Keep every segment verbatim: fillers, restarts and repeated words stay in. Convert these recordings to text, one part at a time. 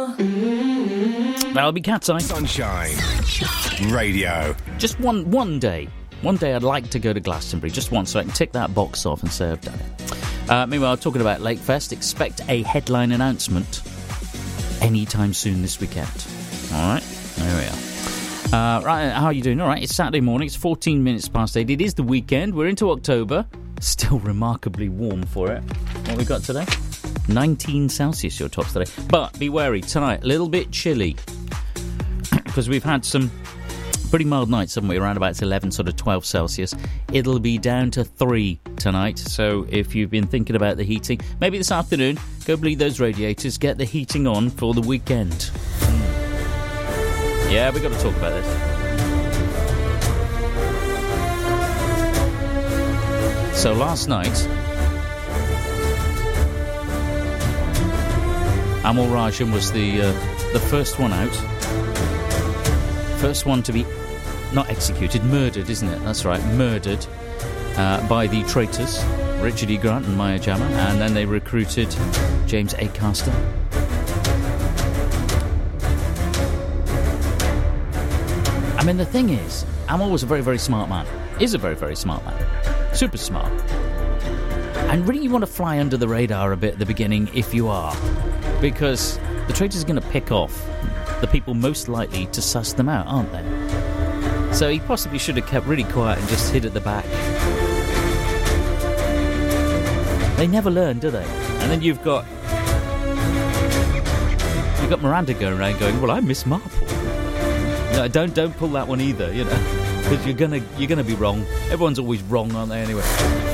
That'll be Cat's Eye. Sunshine. Sunshine Radio. Just one one day. One day I'd like to go to Glastonbury, just once, so I can tick that box off and say I've done it. Uh, meanwhile, talking about Lakefest, expect a headline announcement anytime soon this weekend. All right, there we are. Uh, right, how are you doing? All right, it's Saturday morning. It's fourteen minutes past eight. It is the weekend. We're into October. Still remarkably warm for it. What we got today? nineteen Celsius, your tops today. But be wary, tonight, a little bit chilly. Because we've had some pretty mild nights, haven't we? Around about eleven, sort of twelve Celsius. It'll be down to three tonight. So if you've been thinking about the heating, maybe this afternoon, go bleed those radiators, get the heating on for the weekend. Yeah, we've got to talk about this. So last night, Amal Rajan was the uh, the first one out. First one to be not executed, murdered, isn't it? That's right, murdered uh, by the traitors, Richard E. Grant and Maya Jama, and then they recruited James Acaster. I mean, the thing is, Amal was a very, very smart man. Is a very, very smart man. Super smart. And really you want to fly under the radar a bit at the beginning if you are. Because the traitors are going to pick off the people most likely to suss them out, aren't they? So he possibly should have kept really quiet and just hid at the back. They never learn, do they? And then you've got... You've got Miranda going around going, well, I miss Marple. No, don't don't pull that one either, you know, because you're gonna you're gonna be wrong. Everyone's always wrong, aren't they? Anyway.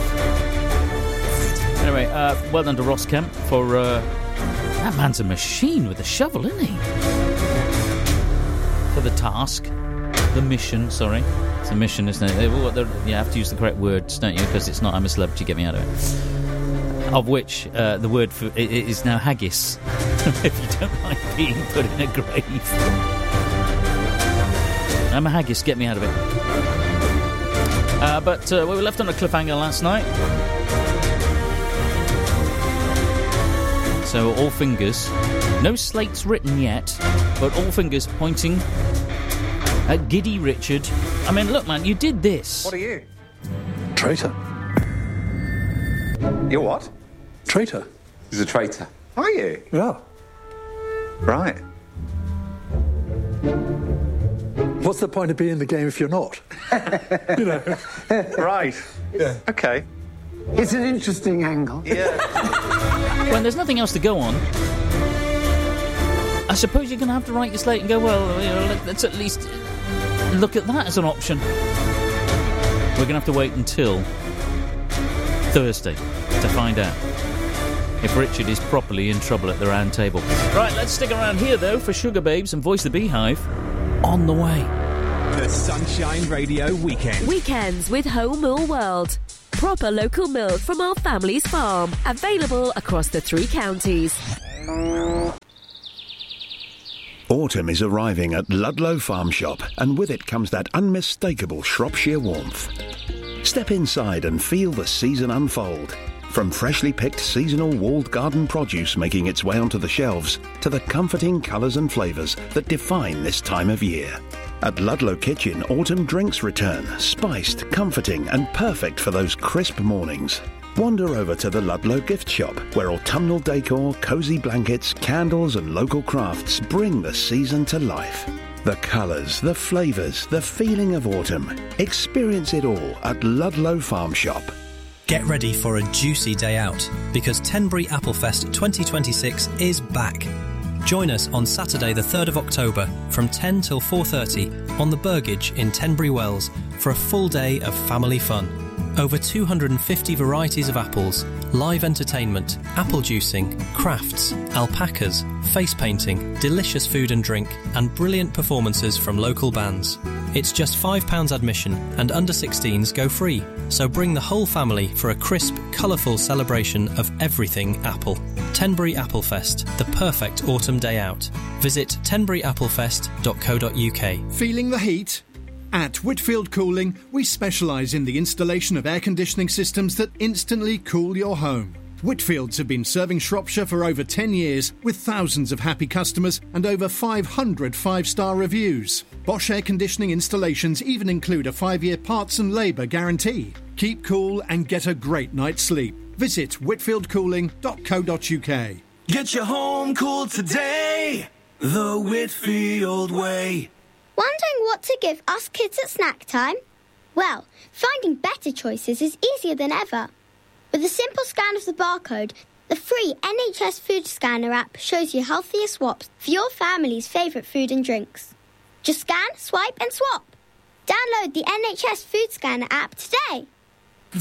Anyway, uh, well done to Ross Kemp for uh, that man's a machine with a shovel, isn't he? For the task, the mission. Sorry, it's a mission, isn't it? You have to use the correct words, don't you? Because it's not I'm a celebrity. Get me out of it. Of which uh, the word for it is now haggis. If you don't like being put in a grave. I'm a haggis, get me out of it. Uh, but uh, we were left on a cliffhanger last night. So all fingers, no slates written yet, but all fingers pointing at Giddy Richard. I mean, look, man, you did this. What are you? Traitor. You're what? Traitor. He's a traitor. Are you? Yeah. Right. What's the point of being in the game if you're not? You know. Right. Yeah. Okay. It's an interesting angle. Yeah. When there's nothing else to go on, I suppose you're going to have to write your slate and go, well, you know, let's at least look at that as an option. We're going to have to wait until Thursday to find out if Richard is properly in trouble at the round table. Right, let's stick around here, though, for Sugar Babes and Voice the Beehive. On the way. The Sunshine Radio Weekend. Weekends with Home Mill World. Proper local milk from our family's farm. Available across the three counties. Autumn is arriving at Ludlow Farm Shop, and with it comes that unmistakable Shropshire warmth. Step inside and feel the season unfold. From freshly picked seasonal walled garden produce making its way onto the shelves to the comforting colours and flavours that define this time of year. At Ludlow Kitchen, autumn drinks return, spiced, comforting and perfect for those crisp mornings. Wander over to the Ludlow Gift Shop, where autumnal decor, cosy blankets, candles and local crafts bring the season to life. The colours, the flavours, the feeling of autumn. Experience it all at Ludlow Farm Shop. Get ready for a juicy day out, because Tenbury Applefest twenty twenty-six is back. Join us on Saturday the third of October from ten till four thirty on the Burgage in Tenbury Wells for a full day of family fun. Over two hundred fifty varieties of apples, live entertainment, apple juicing, crafts, alpacas, face painting, delicious food and drink, and brilliant performances from local bands. It's just five pounds admission and under sixteens go free, so bring the whole family for a crisp, colourful celebration of everything Apple. Tenbury Applefest, the perfect autumn day out. Visit tenbury applefest dot co dot uk. Feeling the heat? At Whitfield Cooling, we specialise in the installation of air conditioning systems that instantly cool your home. Whitfields have been serving Shropshire for over ten years with thousands of happy customers and over five hundred five-star reviews. Bosch air conditioning installations even include a five-year parts and labour guarantee. Keep cool and get a great night's sleep. Visit whitfield cooling dot co dot uk. Get your home cool today, the Whitfield way. Wondering what to give us kids at snack time? Well, finding better choices is easier than ever. With a simple scan of the barcode, the free N H S Food Scanner app shows you healthier swaps for your family's favourite food and drinks. Just scan, swipe and swap. Download the N H S Food Scanner app today.